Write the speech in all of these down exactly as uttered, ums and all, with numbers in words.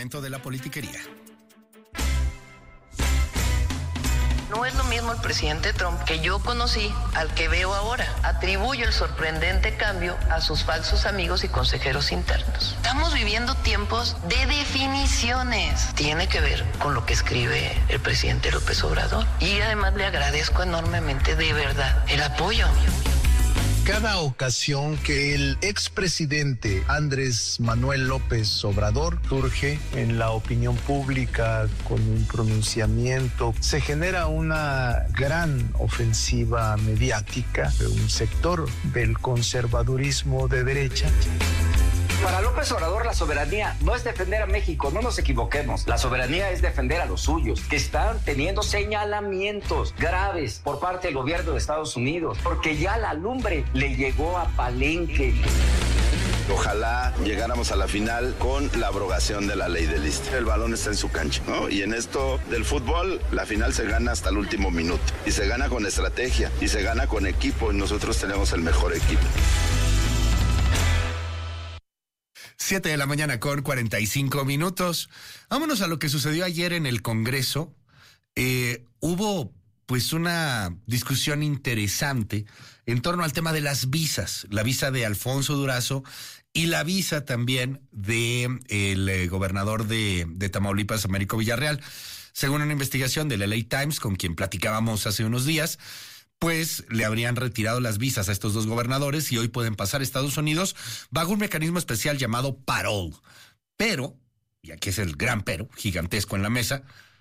momento de la politiquería. No es lo mismo el presidente Trump que yo conocí al que veo ahora. Atribuyo el sorprendente cambio a sus falsos amigos y consejeros internos. Estamos viviendo tiempos de definiciones. Tiene que ver con lo que escribe el presidente López Obrador. Y además le agradezco enormemente, de verdad, el apoyo. Cada ocasión que el expresidente Andrés Manuel López Obrador surge en la opinión pública con un pronunciamiento, se genera una gran ofensiva mediática de un sector del conservadurismo de derecha. Para López Obrador, la soberanía no es defender a México, no nos equivoquemos. La soberanía es defender a los suyos, que están teniendo señalamientos graves por parte del gobierno de Estados Unidos, porque ya la lumbre le llegó a Palenque. Ojalá llegáramos a la final con la abrogación de la ley del liste. El balón está en su cancha, ¿no? Y en esto del fútbol, la final se gana hasta el último minuto. Y se gana con estrategia, y se gana con equipo, y nosotros tenemos el mejor equipo. Siete de la mañana con cuarenta y cinco minutos. Vámonos a lo que sucedió ayer en el Congreso. Eh, hubo pues una discusión interesante en torno al tema de las visas. La visa de Alfonso Durazo y la visa también del de eh, gobernador de, de Tamaulipas, Américo Villarreal. Según una investigación del L A Times, con quien platicábamos hace unos días, pues le habrían retirado las visas a estos dos gobernadores y hoy pueden pasar a Estados Unidos bajo un mecanismo especial llamado parole. Pero, y aquí es el gran pero, gigantesco en la mesa,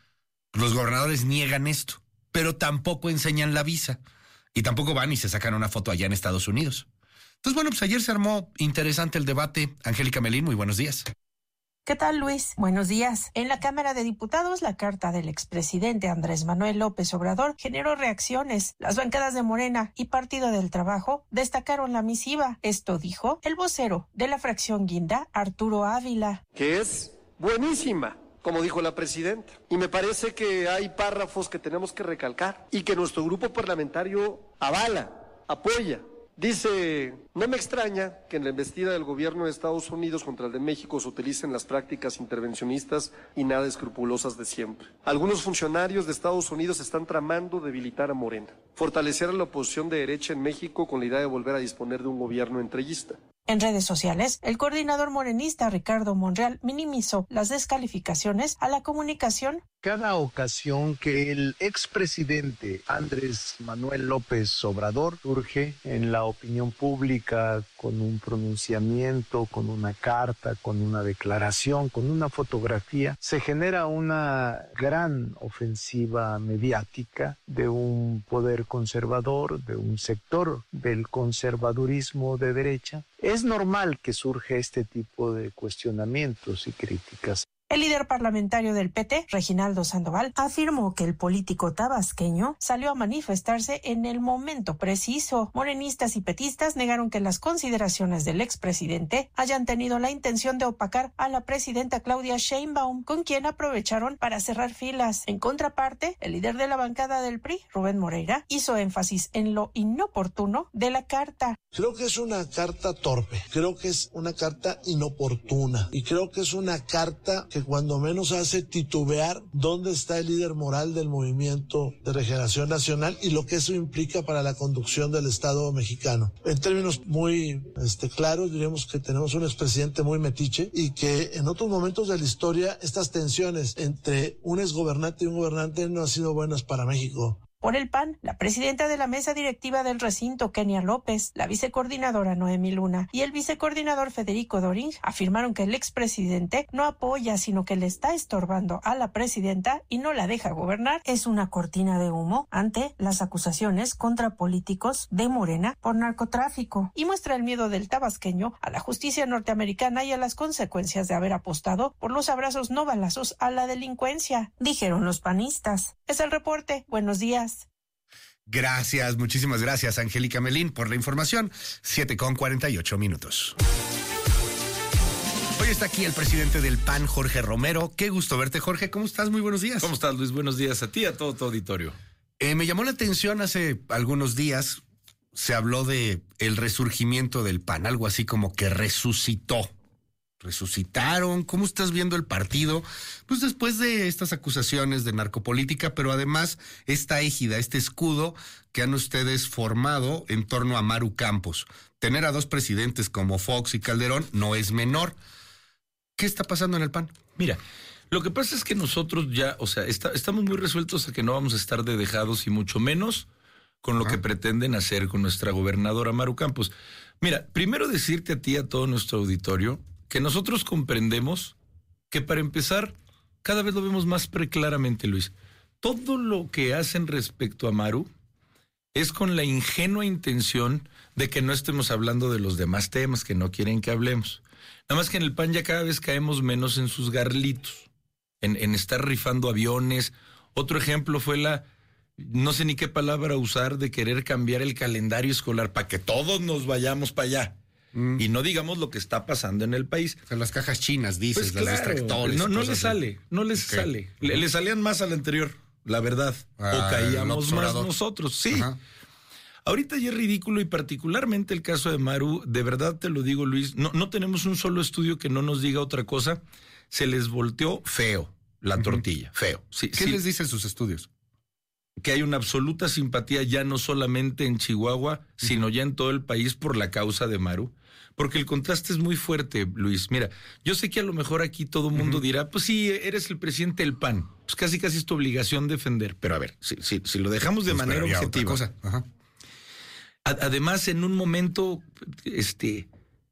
los gobernadores niegan esto, pero tampoco enseñan la visa y tampoco van y se sacan una foto allá en Estados Unidos. Entonces, bueno, pues ayer se armó interesante el debate. Angélica Melín, muy buenos días. ¿Qué tal, Luis? Buenos días. En la Cámara de Diputados, la carta del expresidente Andrés Manuel López Obrador generó reacciones. Las bancadas de Morena y Partido del Trabajo destacaron la misiva. Esto dijo el vocero de la fracción Guinda, Arturo Ávila. Que es buenísima, como dijo la presidenta. Y me parece que hay párrafos que tenemos que recalcar y que nuestro grupo parlamentario avala, apoya. Dice, no me extraña que en la embestida del gobierno de Estados Unidos contra el de México se utilicen las prácticas intervencionistas y nada escrupulosas de siempre. Algunos funcionarios de Estados Unidos están tramando debilitar a Morena, fortalecer a la oposición de derecha en México con la idea de volver a disponer de un gobierno entreguista. En redes sociales, el coordinador morenista Ricardo Monreal minimizó las descalificaciones a la comunicación. Cada ocasión que el expresidente Andrés Manuel López Obrador surge en la opinión pública con un pronunciamiento, con una carta, con una declaración, con una fotografía, se genera una gran ofensiva mediática de un poder conservador, de un sector del conservadurismo de derecha. Es normal que surja este tipo de cuestionamientos y críticas. El líder parlamentario del P T, Reginaldo Sandoval, afirmó que el político tabasqueño salió a manifestarse en el momento preciso. Morenistas y petistas negaron que las consideraciones del expresidente hayan tenido la intención de opacar a la presidenta Claudia Sheinbaum, con quien aprovecharon para cerrar filas. En contraparte, el líder de la bancada del P R I, Rubén Moreira, hizo énfasis en lo inoportuno de la carta. Creo que es una carta torpe, creo que es una carta inoportuna y creo que es una carta que cuando menos hace titubear dónde está el líder moral del Movimiento de Regeneración Nacional y lo que eso implica para la conducción del Estado mexicano. En términos muy este, claros, diríamos que tenemos un expresidente muy metiche y que en otros momentos de la historia estas tensiones entre un exgobernante y un gobernante no han sido buenas para México. Por el P A N, la presidenta de la mesa directiva del recinto, Kenia López, la vicecoordinadora Noemí Luna y el vicecoordinador Federico Doring afirmaron que el expresidente no apoya, sino que le está estorbando a la presidenta y no la deja gobernar. Es una cortina de humo ante las acusaciones contra políticos de Morena por narcotráfico y muestra el miedo del tabasqueño a la justicia norteamericana y a las consecuencias de haber apostado por los abrazos no balazos a la delincuencia, dijeron los panistas. Es el reporte. Buenos días. Gracias, muchísimas gracias, Angélica Melín, por la información. Siete con cuarenta y ocho minutos. Hoy está aquí el presidente del P A N, Jorge Romero. Qué gusto verte, Jorge. ¿Cómo estás? Muy buenos días. ¿Cómo estás, Luis? Buenos días a ti y a todo tu auditorio. Eh, me llamó la atención hace algunos días, se habló de el resurgimiento del P A N, algo así como que resucitó. ¿Resucitaron? ¿Cómo estás viendo el partido? Pues después de estas acusaciones de narcopolítica, pero además esta égida, este escudo que han ustedes formado en torno a Maru Campos. Tener a dos presidentes como Fox y Calderón no es menor. ¿Qué está pasando en el P A N? Mira, lo que pasa es que nosotros ya, o sea, está, estamos muy resueltos a que no vamos a estar de dejados y mucho menos con lo ah. que pretenden hacer con nuestra gobernadora Maru Campos. Mira, primero decirte a ti y a todo nuestro auditorio que nosotros comprendemos que para empezar, cada vez lo vemos más preclaramente, Luis. Todo lo que hacen respecto a Maru es con la ingenua intención de que no estemos hablando de los demás temas que no quieren que hablemos. Nada más que en el P A N ya cada vez caemos menos en sus garlitos, en, en estar rifando aviones. Otro ejemplo fue la, no sé ni qué palabra usar, de querer cambiar el calendario escolar para que todos nos vayamos para allá. Mm. Y no digamos lo que está pasando en el país. O sea, las cajas chinas, dices, pues las claro, distractores. No, no les sale, no les okay. sale. Le, le salían más al anterior, la verdad. Ah, o caíamos más nosotros, sí. Ajá. Ahorita ya es ridículo y particularmente el caso de Maru, de verdad te lo digo, Luis, no, no tenemos un solo estudio que no nos diga otra cosa. Se les volteó feo la uh-huh. tortilla, feo. Sí, ¿Qué sí. les dicen sus estudios? Que hay una absoluta simpatía ya no solamente en Chihuahua, uh-huh. sino ya en todo el país por la causa de Maru. Porque el contraste es muy fuerte, Luis. Mira, yo sé que a lo mejor aquí todo el mundo uh-huh. dirá, pues sí, eres el presidente del P A N. Pues casi casi es tu obligación defender. Pero a ver, si, si, si lo dejamos de pues manera objetiva. Cosa. Ajá. Además, en un momento, este,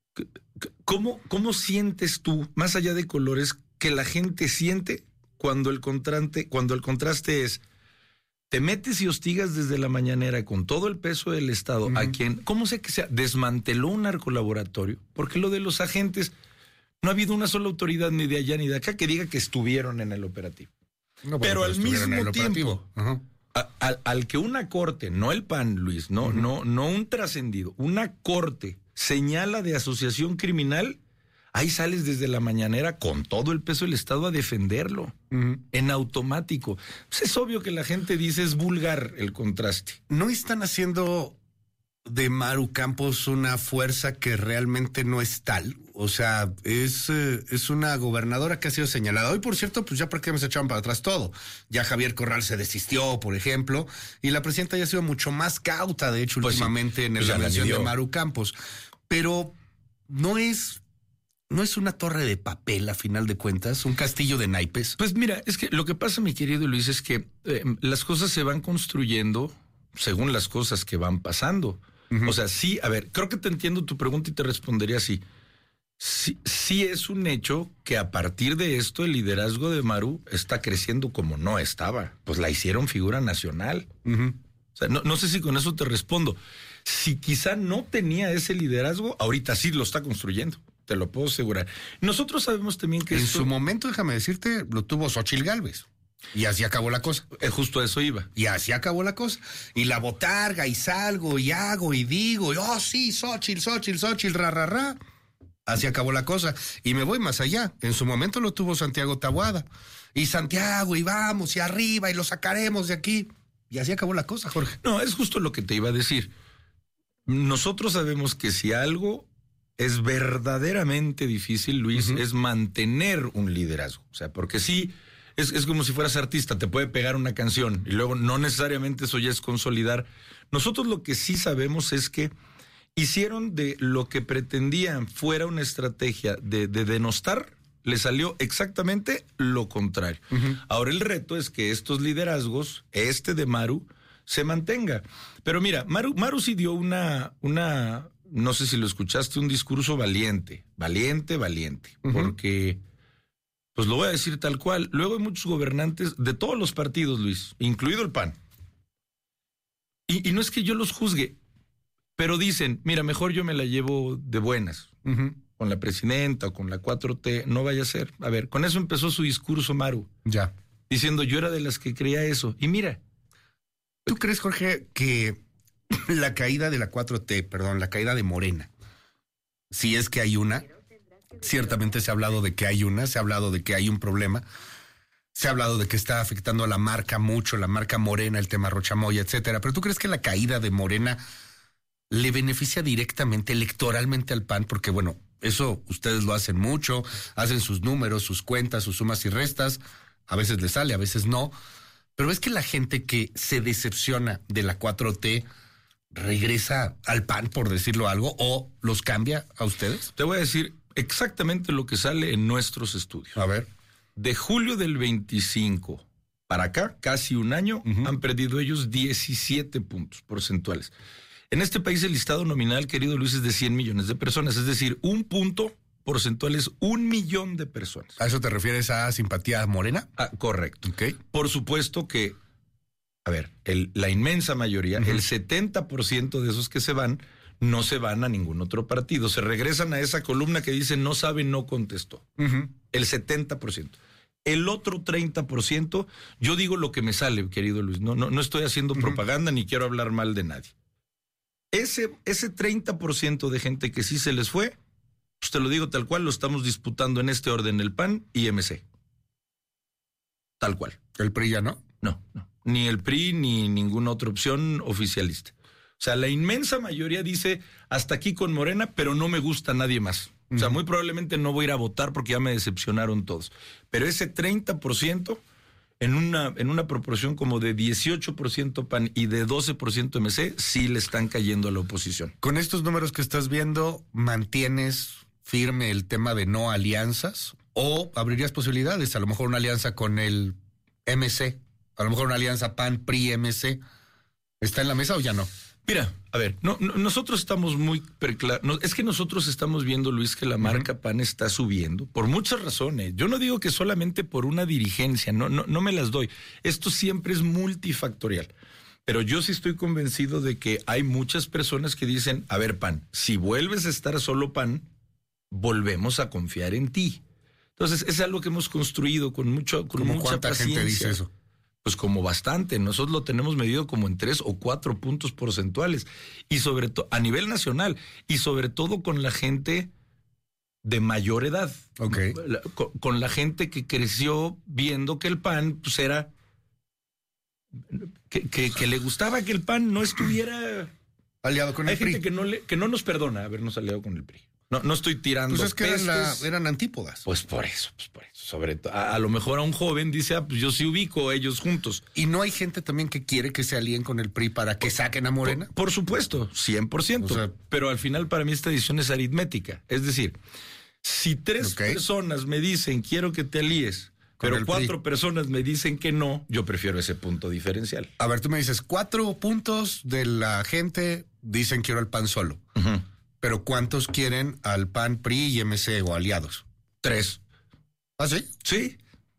¿cómo, ¿cómo sientes tú, más allá de colores, que la gente siente cuando el contraste, cuando el contraste es, te metes y hostigas desde la mañanera con todo el peso del Estado uh-huh. a quien, ¿cómo sé que sea? Desmanteló un narcolaboratorio, porque lo de los agentes, no ha habido una sola autoridad ni de allá ni de acá que diga que estuvieron en el operativo. No, pero, pero al mismo tiempo... Uh-huh. A, al, al que una corte, no el P A N, Luis, no, uh-huh. no, no un trascendido, una corte señala de asociación criminal, ahí sales desde la mañanera con todo el peso del Estado a defenderlo, uh-huh. en automático. Pues es obvio que la gente dice es vulgar el contraste. ¿No están haciendo de Maru Campos una fuerza que realmente no es tal? O sea, es, eh, es una gobernadora que ha sido señalada. Hoy, por cierto, pues ya prácticamente se echaron para atrás todo. Ya Javier Corral se desistió, por ejemplo, y la presidenta ya ha sido mucho más cauta, de hecho, pues últimamente sí, en pues la mención de Maru Campos. Pero no es, no es una torre de papel, a final de cuentas, un castillo de naipes. Pues mira, es que lo que pasa, mi querido Luis, es que eh, las cosas se van construyendo según las cosas que van pasando. Uh-huh. O sea, sí, a ver, creo que te entiendo tu pregunta y te respondería así. Sí, sí es un hecho que a partir de esto el liderazgo de Maru está creciendo como no estaba. Pues la hicieron figura nacional. Uh-huh. O sea, no, no sé si con eso te respondo. Si quizá no tenía ese liderazgo, ahorita sí lo está construyendo. Te lo puedo asegurar. Nosotros sabemos también que en esto... su momento, déjame decirte, lo tuvo Xóchitl Gálvez. Y así acabó la cosa. Eh, justo a eso iba. Y así acabó la cosa. Y la botarga, y salgo, y hago, y digo, y, oh sí, Xóchitl, Xóchitl, Xóchitl, ra, ra, ra. Así acabó la cosa. Y me voy más allá. En su momento lo tuvo Santiago Taboada. Y Santiago, y vamos, y arriba, y lo sacaremos de aquí. Y así acabó la cosa, Jorge. No, es justo lo que te iba a decir. Nosotros sabemos que si algo es verdaderamente difícil, Luis, uh-huh. es mantener un liderazgo. O sea, porque sí... Es, es como si fueras artista, te puede pegar una canción y luego no necesariamente eso ya es consolidar. Nosotros lo que sí sabemos es que hicieron de lo que pretendían fuera una estrategia de, de denostar, le salió exactamente lo contrario. Uh-huh. Ahora el reto es que estos liderazgos, este de Maru, se mantenga. Pero mira, Maru, Maru sí dio una, una, no sé si lo escuchaste, un discurso valiente, valiente, valiente, uh-huh. porque... Pues lo voy a decir tal cual. Luego hay muchos gobernantes de todos los partidos, Luis, incluido el P A N. Y, y no es que yo los juzgue, pero dicen, mira, mejor yo me la llevo de buenas, uh-huh. con la presidenta o con la cuatro T, no vaya a ser. A ver, con eso empezó su discurso Maru. Ya. Diciendo, yo era de las que creía eso. Y mira. ¿Tú crees, Jorge, que la caída de la cuatro T, perdón, la caída de Morena, si es que hay una... Ciertamente se ha hablado de que hay una, se ha hablado de que hay un problema, se ha hablado de que está afectando a la marca mucho, la marca Morena, el tema Rocha Moya, etcétera. Pero ¿tú crees que la caída de Morena le beneficia directamente, electoralmente al P A N? Porque, bueno, Eso ustedes lo hacen mucho, hacen sus números, sus cuentas, sus sumas y restas. A veces les sale, a veces no. Pero es que la gente que se decepciona de la cuatro T regresa al P A N, por decirlo algo, o los cambia a ustedes. Te voy a decir exactamente lo que sale en nuestros estudios. A ver. De julio del veinticinco para acá, casi un año, uh-huh. han perdido ellos diecisiete puntos porcentuales. En este país el listado nominal, querido Luis, es de cien millones de personas, es decir, un punto porcentual es un millón de personas. ¿A eso te refieres a simpatía morena? Ah, correcto. Okay. Por supuesto que, a ver, el, la inmensa mayoría, uh-huh. el setenta por ciento de esos que se van, no se van a ningún otro partido. Se regresan a esa columna que dice no sabe, no contestó. Uh-huh. El setenta por ciento. El otro treinta por ciento, yo digo lo que me sale, querido Luis. No, no, no estoy haciendo uh-huh. propaganda ni quiero hablar mal de nadie. Ese, ese treinta por ciento de gente que sí se les fue, pues te lo digo tal cual, lo estamos disputando en este orden el P A N y M C. Tal cual. ¿El P R I ya no? No, no. Ni el P R I ni ninguna otra opción oficialista. O sea, la inmensa mayoría dice hasta aquí con Morena, pero no me gusta nadie más. O sea, muy probablemente no voy a ir a votar porque ya me decepcionaron todos. Pero ese treinta por ciento, en una, en una proporción como de dieciocho por ciento P A N y de doce por ciento M C, sí le están cayendo a la oposición. Con estos números que estás viendo, ¿mantienes firme el tema de no alianzas? ¿O abrirías posibilidades? A lo mejor una alianza con el M C, a lo mejor una alianza P A N, P R I, M C. ¿Está en la mesa o ya no? Mira, a ver, no, no, nosotros estamos muy preclaros. No, es que nosotros estamos viendo, Luis, que la marca uh-huh. P A N está subiendo por muchas razones. Yo no digo que solamente por una dirigencia, no, no, no me las doy. Esto siempre es multifactorial. Pero yo sí estoy convencido de que hay muchas personas que dicen, a ver, P A N, si vuelves a estar solo P A N, volvemos a confiar en ti. Entonces, es algo que hemos construido con mucho, con mucha ¿cuánta paciencia. Gente dice eso? Pues como bastante. Nosotros lo tenemos medido como en tres o cuatro puntos porcentuales. Y sobre todo, a nivel nacional, y sobre todo con la gente de mayor edad. Okay. La, con, con la gente que creció viendo que el P A N, pues era... Que, que, que le gustaba que el P A N no estuviera... aliado con Hay el P R I. Hay gente que no, le, que no nos perdona habernos aliado con el P R I. No, no estoy tirando pues es que eran, la, pestes. eran antípodas. Pues por eso, pues por eso. Sobre todo, a, a lo mejor a un joven dice, ah, pues yo sí ubico a ellos juntos. ¿Y no hay gente también que quiere que se alíen con el P R I para que saquen a Morena? Por, por supuesto, cien por ciento. O sea, pero al final para mí esta decisión es aritmética. Es decir, si tres okay. personas me dicen quiero que te alíes, pero cuatro personas me dicen que no, yo prefiero ese punto diferencial. A ver, tú me dices, cuatro puntos de la gente dicen quiero al P A N solo. Uh-huh. Pero ¿cuántos quieren al P A N, P R I y M C o aliados? Tres. ¿Ah, sí? Sí.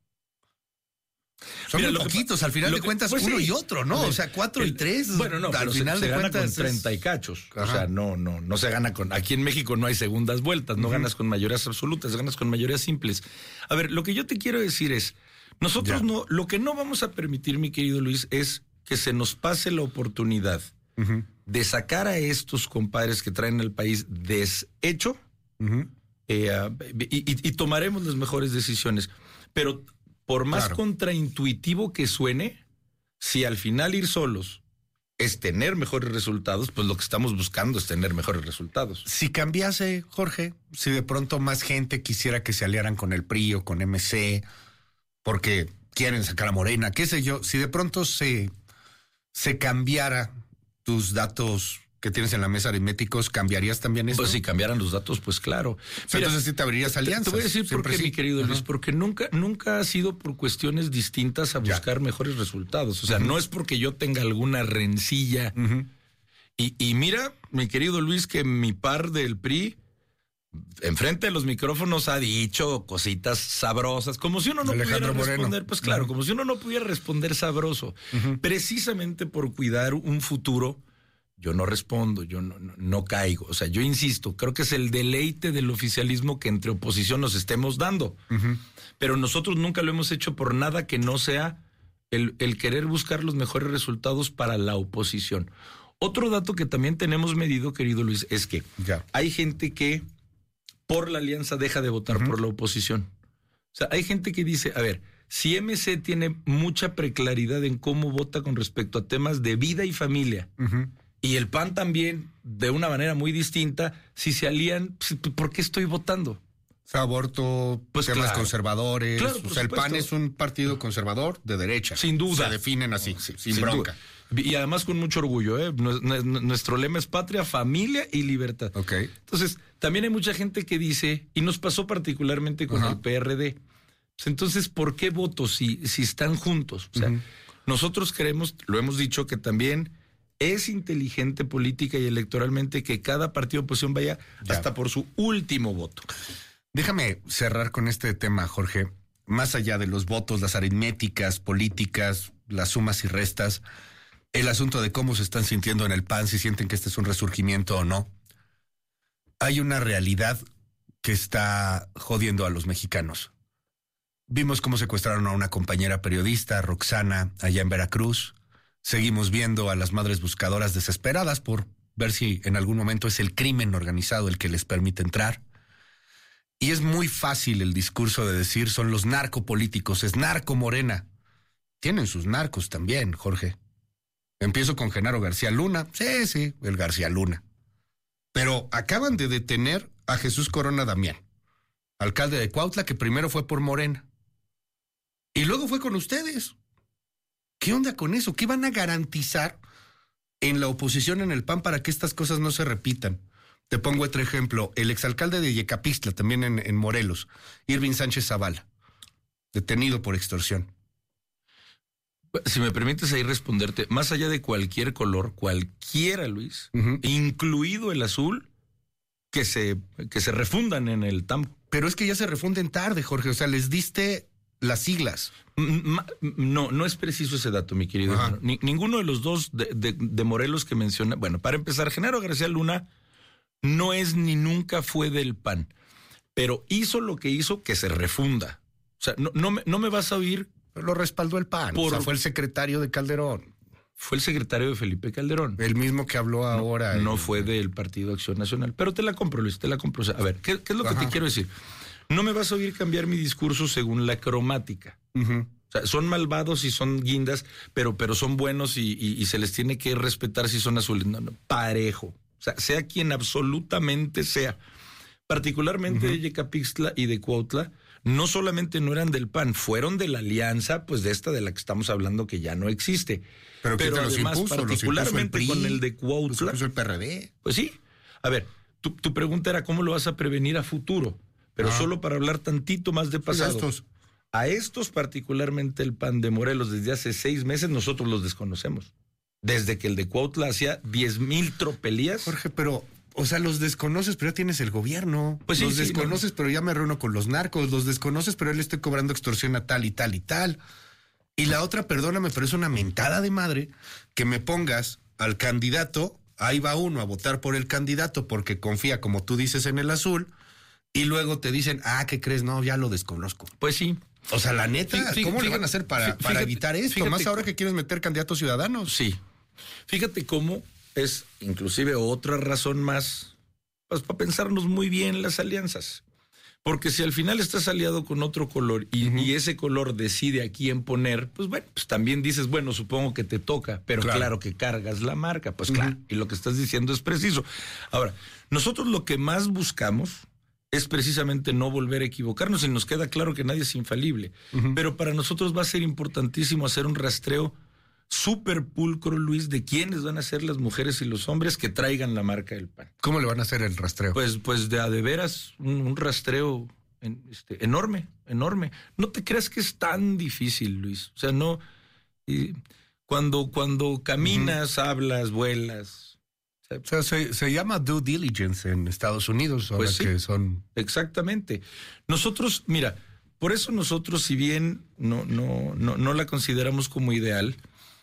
Son Mira, muy poquitos, que, al final de que, cuentas, pues uno sí. y otro, ¿no? El, o sea, cuatro el, y tres. Bueno, no, al pero final se, de se cuentas gana con es... treinta y cachos. Ajá. O sea, no, no, no se gana con... Aquí en México no hay segundas vueltas, no uh-huh. ganas con mayorías absolutas, ganas con mayorías simples. A ver, lo que yo te quiero decir es, nosotros ya. no, lo que no vamos a permitir, mi querido Luis, es que se nos pase la oportunidad uh-huh. de sacar a estos compadres que traen al país deshecho uh-huh. eh, uh, y, y, y tomaremos las mejores decisiones. Pero por más claro. contraintuitivo que suene, si al final ir solos es tener mejores resultados, pues lo que estamos buscando es tener mejores resultados. Si cambiase, Jorge, si de pronto más gente quisiera que se aliaran con el P R I o con M C, porque quieren sacar a Morena, qué sé yo, si de pronto se, se cambiara tus datos que tienes en la mesa aritméticos, ¿cambiarías también esto? Pues si cambiaran los datos, pues claro. O sea, Mira, entonces sí te abrirías alianzas. Te voy a decir por qué, sí. mi querido uh-huh. Luis, porque nunca, nunca ha sido por cuestiones distintas a buscar ya. mejores resultados. O sea, uh-huh. no es porque yo tenga alguna rencilla. Uh-huh. Y, y mira, mi querido Luis, que mi par del P R I, enfrente de los micrófonos ha dicho cositas sabrosas, como si uno no Alejandro pudiera Moreno. responder, pues claro, uh-huh. como si uno no pudiera responder sabroso. Uh-huh. Precisamente por cuidar un futuro, yo no respondo, yo no, no, no caigo. O sea, yo insisto, creo que es el deleite del oficialismo que entre oposición nos estemos dando. Uh-huh. Pero nosotros nunca lo hemos hecho por nada que no sea el, el querer buscar los mejores resultados para la oposición. Otro dato que también tenemos medido, querido Luis, es que ya. hay gente que por la alianza deja de votar uh-huh. por la oposición. O sea, hay gente que dice, a ver, si M C tiene mucha preclaridad en cómo vota con respecto a temas de vida y familia, uh-huh. y el P A N también, de una manera muy distinta, si se alían, ¿por qué estoy votando? O sea, aborto, pues temas claro. conservadores. Claro, o sea, el P A N es un partido conservador de derecha. Sin duda. Se definen así, sí, sin, sin bronca. Duda. Y además con mucho orgullo, ¿eh? Nuestro lema es patria, familia y libertad. Okay. Entonces, también hay mucha gente que dice, y nos pasó particularmente con uh-huh. el P R D, pues entonces, ¿por qué voto si, si están juntos? O sea, uh-huh. nosotros creemos, lo hemos dicho, que también es inteligente política y electoralmente que cada partido de oposición vaya ya. hasta por su último voto. Déjame cerrar con este tema, Jorge. Más allá de los votos, las aritméticas políticas, las sumas y restas, el asunto de cómo se están sintiendo en el P A N, si sienten que este es un resurgimiento o no. Hay una realidad que está jodiendo a los mexicanos. Vimos cómo secuestraron a una compañera periodista, Roxana, allá en Veracruz. Seguimos viendo a las madres buscadoras desesperadas por ver si en algún momento es el crimen organizado el que les permite entrar. Y es muy fácil el discurso de decir son los narcopolíticos, es narco Morena. Tienen sus narcos también, Jorge. Empiezo con Genaro García Luna. Sí, sí, el García Luna. Pero acaban de detener a Jesús Corona Damián, alcalde de Cuautla, que primero fue por Morena. Y luego fue con ustedes. ¿Qué onda con eso? ¿Qué van a garantizar en la oposición en el P A N para que estas cosas no se repitan? Te pongo otro ejemplo. El exalcalde de Yecapixtla, también en, en Morelos, Irving Sánchez Zavala, detenido por extorsión. Si me permites ahí responderte, más allá de cualquier color, cualquiera, Luis, uh-huh. incluido el azul, que se, que se refundan en el tambo. Pero es que ya se refunden tarde, Jorge. O sea, les diste las siglas. No, no es preciso ese dato, mi querido hermano. Ni, ninguno de los dos de, de, de Morelos que menciona. Bueno, para empezar, Genaro García Luna no es ni nunca fue del P A N, pero hizo lo que hizo que se refunda. O sea, no, no, me, no me vas a oír. Lo respaldó el P A N. Por, o sea, fue el secretario de Calderón. Fue el secretario de Felipe Calderón. El mismo que habló ahora. No, no fue del Partido Acción Nacional. Pero te la compro, Luis, te la compro. O sea, a ver, ¿qué, qué es lo Ajá. que te quiero decir? No me vas a oír cambiar mi discurso según la cromática. Uh-huh. O sea, son malvados y son guindas, pero, pero son buenos y, y, y se les tiene que respetar si son azules. No, no, parejo. O sea, sea quien absolutamente sea. Particularmente uh-huh. de Yecapixtla y de Cuautla, no solamente no eran del P A N, fueron de la alianza, pues de esta de la que estamos hablando que ya no existe. Pero, Pero además, impuso, particularmente el con el de Cuautla. Los el P R D. Pues sí. A ver, tu, tu pregunta era cómo lo vas a prevenir a futuro. Pero ah. solo para hablar tantito más de pasado. Sí, a estos. A estos, particularmente el P A N de Morelos, desde hace seis meses, nosotros los desconocemos. Desde que el de Cuautla hacía diez mil tropelías. Jorge, pero... O sea, los desconoces, pero ya tienes el gobierno. Pues sí, los sí, desconoces, no. pero ya me reúno con los narcos. Los desconoces, pero él le estoy cobrando extorsión a tal y tal y tal. Y la otra, perdóname, pero es una mentada de madre que me pongas al candidato. Ahí va uno a votar por el candidato porque confía, como tú dices, en el azul. Y luego te dicen, ah, ¿qué crees? No, ya lo desconozco. Pues sí. O sea, la neta, fíjate, ¿cómo fíjate, le van a hacer para, fíjate, para evitar esto? Fíjate, Más ahora que quieres meter candidatos ciudadanos. Sí. Fíjate cómo... es inclusive otra razón más pues, para pensarnos muy bien las alianzas. Porque si al final estás aliado con otro color y, uh-huh. y ese color decide a quién poner, pues bueno, pues también dices, bueno, supongo que te toca, pero claro, claro que cargas la marca, pues uh-huh. claro, y lo que estás diciendo es preciso. Ahora, nosotros lo que más buscamos es precisamente no volver a equivocarnos y nos queda claro que nadie es infalible. Uh-huh. Pero para nosotros va a ser importantísimo hacer un rastreo súper pulcro, Luis, de quiénes van a ser las mujeres y los hombres que traigan la marca del P A N. ¿Cómo le van a hacer el rastreo? Pues, pues de a de veras, un, un rastreo en, este, enorme, enorme. No te creas que es tan difícil, Luis. O sea, no... Y cuando, cuando caminas, uh-huh. hablas, vuelas... O sea, se, se llama due diligence en Estados Unidos, ahora pues sí, que son... Exactamente. Nosotros, mira, por eso nosotros, si bien no, no, no, no la consideramos como ideal...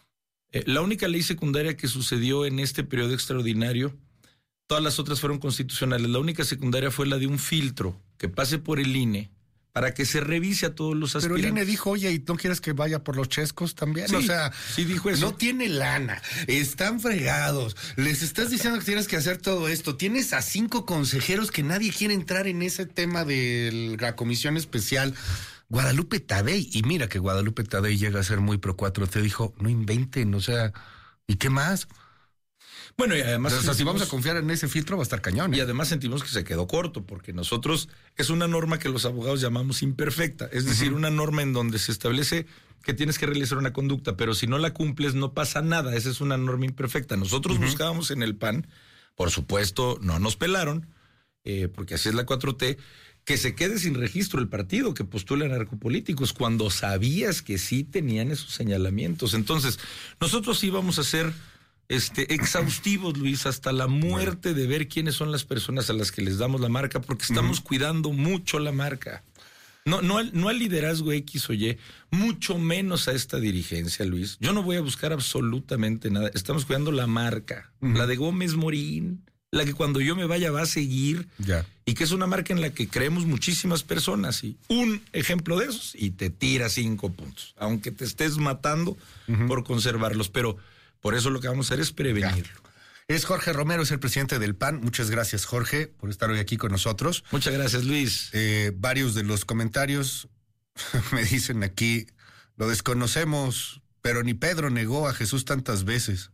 Eh, la única ley secundaria que sucedió en este periodo extraordinario, todas las otras fueron constitucionales. La única secundaria fue la de un filtro que pase por el I N E para que se revise a todos los aspirantes. Pero el I N E dijo, oye, ¿y no quieres que vaya por los chescos también? Sí, o sea, sí dijo eso. No tiene lana, están fregados, les estás diciendo que tienes que hacer todo esto. Tienes a cinco consejeros que nadie quiere entrar en ese tema de la comisión especial. Guadalupe Tadei, y mira que Guadalupe Tadei llega a ser muy pro cuatro T, dijo, no inventen, o sea, ¿y qué más? Bueno, y además... O sea, sentimos, si vamos a confiar en ese filtro va a estar cañón. ¿eh? Y además sentimos que se quedó corto, porque nosotros es una norma que los abogados llamamos imperfecta, es decir, uh-huh. una norma en donde se establece que tienes que realizar una conducta, pero si no la cumples no pasa nada, esa es una norma imperfecta. Nosotros uh-huh. buscábamos en el P A N, por supuesto, no nos pelaron, eh, porque así es la cuatro T, que se quede sin registro el partido, que postula narcopolíticos, cuando sabías que sí tenían esos señalamientos. Entonces, nosotros íbamos a ser este, exhaustivos, Luis, hasta la muerte de ver quiénes son las personas a las que les damos la marca, porque estamos uh-huh. cuidando mucho la marca. No, no, al, no al liderazgo X o Y, mucho menos a esta dirigencia, Luis. Yo no voy a buscar absolutamente nada. Estamos cuidando la marca, uh-huh. la de Gómez Morín, la que cuando yo me vaya va a seguir, ya. y que es una marca en la que creemos muchísimas personas. Y un ejemplo de esos, y te tira cinco puntos, aunque te estés matando uh-huh. por conservarlos. Pero por eso lo que vamos a hacer es prevenirlo. Ya. Es Jorge Romero, es el presidente del P A N. Muchas gracias, Jorge, por estar hoy aquí con nosotros. Muchas gracias, Luis. Eh, varios de los comentarios me dicen aquí, lo desconocemos, pero ni Pedro negó a Jesús tantas veces.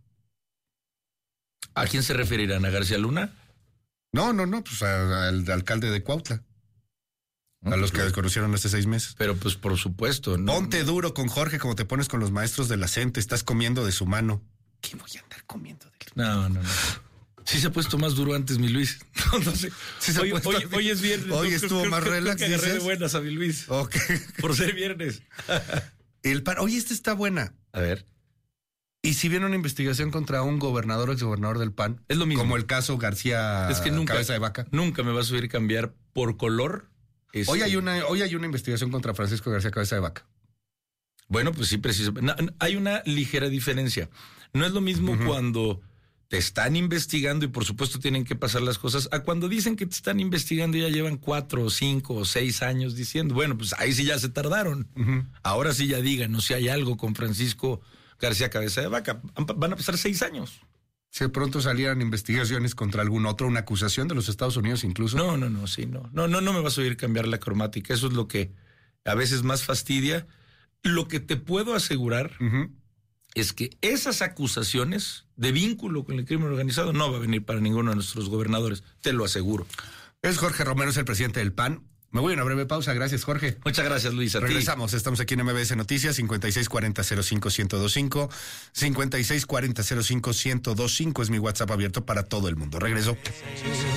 ¿A quién se referirán? ¿A García Luna? No, no, no, pues a, al alcalde de Cuautla. No, a los que desconocieron hace seis meses. Pero pues por supuesto. No, Ponte no. duro con Jorge como te pones con los maestros de la C E N T. Estás comiendo de su mano. ¿Qué voy a andar comiendo de él? No, no, no. Sí se ha puesto más duro antes, mi Luis. No, no sé. Sí se hoy, puesto, hoy, hoy es viernes. Hoy no, estuvo creo, más creo, relax, creo que agarré ¿dices? de buenas a mi Luis. Ok. Por ser viernes. El P A N, oye, esta está buena. A ver. Y si viene una investigación contra un gobernador o exgobernador del P A N, es lo mismo. Como el caso García es que nunca, Cabeza de Vaca. Nunca me vas a oír cambiar por color. Este... Hoy hay una, hoy hay una investigación contra Francisco García Cabeza de Vaca. Bueno, pues sí, precisamente. No, hay una ligera diferencia. No es lo mismo uh-huh. cuando te están investigando y por supuesto tienen que pasar las cosas, a cuando dicen que te están investigando y ya llevan cuatro o cinco o seis años diciendo, bueno, pues ahí sí ya se tardaron. Uh-huh. Ahora sí ya digan, no si hay algo con Francisco García Cabeza de Vaca. Van a pasar seis años. Si de pronto salieran investigaciones contra algún otro, una acusación de los Estados Unidos incluso. No, no, no, sí, no. No, no, no me vas a oír cambiar la cromática. Eso es lo que a veces más fastidia. Lo que te puedo asegurar uh-huh. es que esas acusaciones de vínculo con el crimen organizado no va a venir para ninguno de nuestros gobernadores. Te lo aseguro. Es Jorge Romero, es el presidente del P A N. Me voy a una breve pausa. Gracias, Jorge. Muchas gracias, Luis. A Regresamos. ti. Estamos aquí en M B S Noticias, cincuenta y seis cuarenta cero cinco ciento veinticinco. cincuenta y seis cuarenta cero cinco ciento veinticinco es mi WhatsApp abierto para todo el mundo. Regreso.